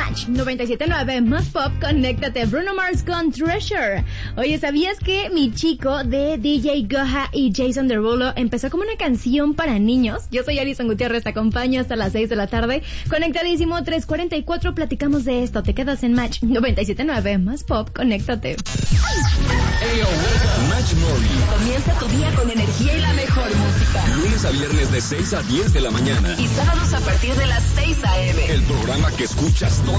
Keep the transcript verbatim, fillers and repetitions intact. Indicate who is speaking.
Speaker 1: Match noventa y siete punto nueve más pop, conéctate. Bruno Mars con Treasure. Oye, ¿sabías que Mi Chico de D J Goja y Jason Derulo empezó como una canción para niños? Yo soy Alison Gutiérrez, te acompaño hasta las seis de la tarde. Conectadísimo, tres cuarenta y cuatro, platicamos de esto. Te quedas en Match noventa y siete punto nueve más pop, conéctate.
Speaker 2: Hey, oh, Match Morning.
Speaker 3: Comienza tu día con energía y la mejor música.
Speaker 2: Lunes a viernes de seis a diez de la mañana.
Speaker 3: Y sábados a partir de las seis a eme.
Speaker 2: El programa que escuchas todas